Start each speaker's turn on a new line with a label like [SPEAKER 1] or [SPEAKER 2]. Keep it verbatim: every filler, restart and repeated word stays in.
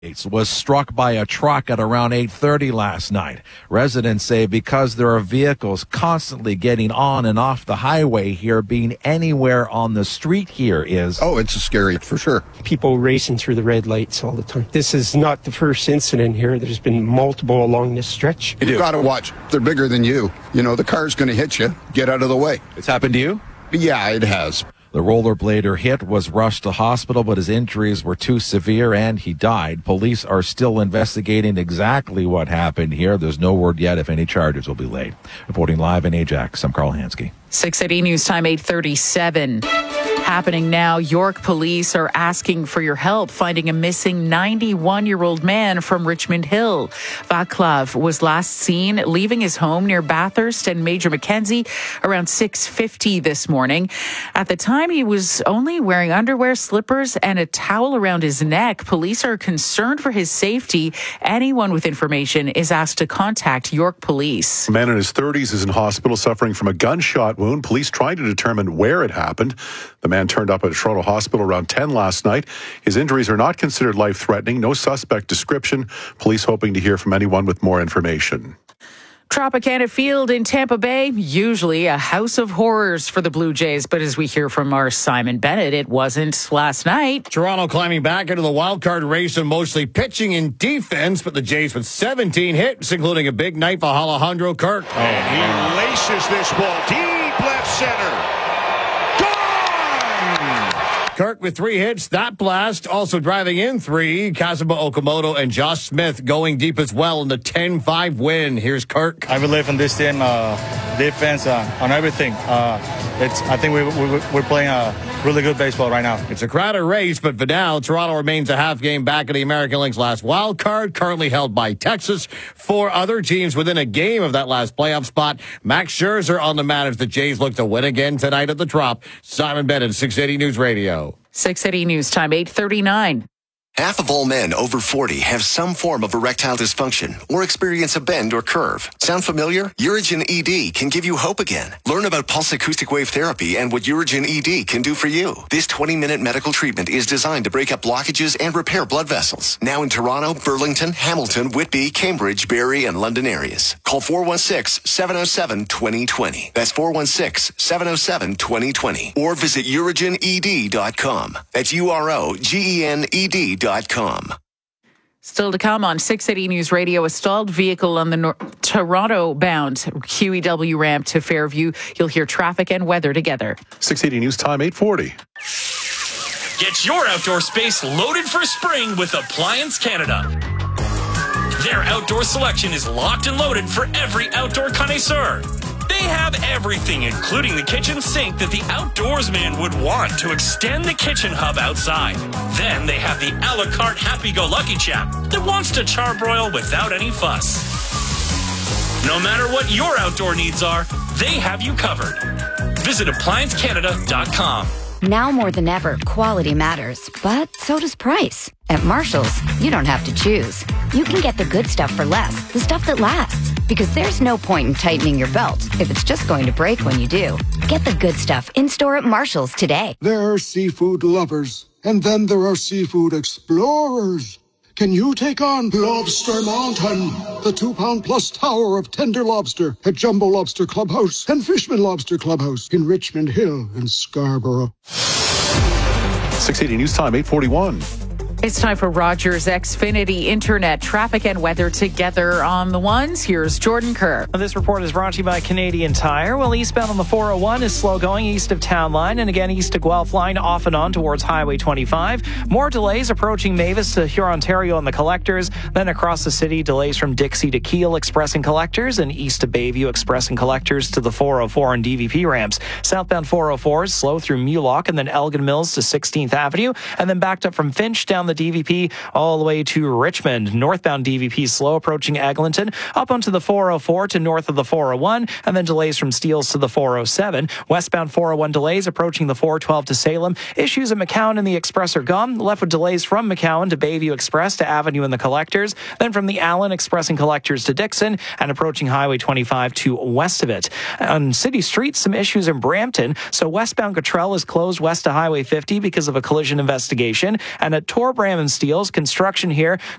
[SPEAKER 1] was struck by a truck at around eight thirty last night. Residents say because there are vehicles constantly getting on and off the highway here, being anywhere on the street here is...
[SPEAKER 2] Oh, it's scary for sure.
[SPEAKER 3] People racing through the red lights all the time. This is not the first incident here. There's been multiple along this stretch.
[SPEAKER 2] You've got to watch. They're bigger than you. You know, the car's going to hit you. Get out of the way.
[SPEAKER 4] It's happened to you?
[SPEAKER 2] Yeah, it has.
[SPEAKER 1] The rollerblader hit was rushed to hospital, but his injuries were too severe and he died. Police are still investigating exactly what happened here. There's no word yet if any charges will be laid. Reporting live in Ajax, I'm Carl Hansky.
[SPEAKER 5] six eighty News Time, eight thirty-seven. Happening now, York police are asking for your help finding a missing ninety-one-year-old man from Richmond Hill. Vaclav was last seen leaving his home near Bathurst and Major Mackenzie around six fifty this morning. At the time, he was only wearing underwear, slippers, and a towel around his neck. Police are concerned for his safety. Anyone with information is asked to contact York Police.
[SPEAKER 6] A man in his thirties is in hospital suffering from a gunshot wound. Police trying to determine where it happened. The man turned up at a Toronto hospital around ten last night. His injuries are not considered life-threatening. No suspect description. Police hoping to hear from anyone with more information.
[SPEAKER 5] Tropicana Field in Tampa Bay, usually a house of horrors for the Blue Jays, but as we hear from our Simon Bennett, it wasn't last night.
[SPEAKER 7] Toronto climbing back into the wild card race and mostly pitching in defense, but the Jays with seventeen hits, including a big night for Alejandro Kirk.
[SPEAKER 8] Oh, he laces this ball deep left center.
[SPEAKER 7] Kirk with three hits. That blast also driving in three. Kazuma Okamoto and Josh Smith going deep as well in the ten five win. Here's Kirk.
[SPEAKER 9] I believe in this team, uh, defense, uh, on everything. Uh, it's. I think we, we, we're playing a really good baseball right now.
[SPEAKER 7] It's a crowded race, but for now, Toronto remains a half game back of the American League's last wild card, currently held by Texas. Four other teams within a game of that last playoff spot. Max Scherzer on the mat as the Jays look to win again tonight at the Trop. Simon Bennett, six eighty News Radio.
[SPEAKER 5] six eighty News Time, eight thirty-nine.
[SPEAKER 10] Half of all men over forty have some form of erectile dysfunction or experience a bend or curve. Sound familiar? Urigen E D can give you hope again. Learn about pulse acoustic wave therapy and what Urigen E D can do for you. This twenty-minute medical treatment is designed to break up blockages and repair blood vessels. Now in Toronto, Burlington, Hamilton, Whitby, Cambridge, Barrie, and London areas. Call four one six, seven oh seven, two oh two oh. That's four one six, seven oh seven, two oh two oh. Or visit urigen e d dot com. That's U R O G E N E D dot com.
[SPEAKER 5] Still to come on six eighty News Radio, a stalled vehicle on the nor- Toronto-bound Q E W ramp to Fairview. You'll hear traffic and weather together.
[SPEAKER 6] six eighty News Time, eight forty.
[SPEAKER 11] Get your outdoor space loaded for spring with Appliance Canada. Their outdoor selection is locked and loaded for every outdoor connoisseur. They have everything, including the kitchen sink that the outdoorsman would want to extend the kitchen hub outside. Then they have the a la carte happy-go-lucky chap that wants to charbroil without any fuss. No matter what your outdoor needs are, they have you covered. Visit appliance canada dot com.
[SPEAKER 12] Now more than ever, quality matters, but so does price. At Marshall's, you don't have to choose. You can get the good stuff for less, the stuff that lasts. Because there's no point in tightening your belt if it's just going to break when you do. Get the good stuff in-store at Marshall's today.
[SPEAKER 13] There are seafood lovers, and then there are seafood explorers. Can you take on Lobster Mountain, the two-pound-plus tower of tender lobster at Jumbo Lobster Clubhouse and Fishman Lobster Clubhouse in Richmond Hill and Scarborough.
[SPEAKER 6] six eighty News Time, eight forty-one.
[SPEAKER 5] It's time for Rogers Xfinity Internet traffic and weather together on the ones. Here's Jordan Kerr.
[SPEAKER 14] This report is brought to you by Canadian Tire. Well, eastbound on the four oh one is slow going east of Town Line and again east of Guelph Line off and on towards Highway twenty-five. More delays approaching Mavis to Hurontario on the collectors. Then across the city, delays from Dixie to Kiel Express and collectors and east to Bayview Express and collectors to the four oh four and D V P ramps. Southbound four oh four is slow through Mulock and then Elgin Mills to sixteenth Avenue and then backed up from Finch down the D V P all the way to Richmond. Northbound D V P slow approaching Eglinton, up onto the four oh four to north of the four oh one, and then delays from Steeles to the four oh seven. Westbound four oh one delays approaching the four twelve to Salem. Issues at McCowan and the Express are gone. Left with delays from McCowan to Bayview Express to Avenue and the Collectors, then from the Allen Express and Collectors to Dixon, and approaching Highway twenty-five to west of it. On City Street, some issues in Brampton, so westbound Cottrell is closed west to Highway fifty because of a collision investigation, and at Torbray Bramman Steels. Construction here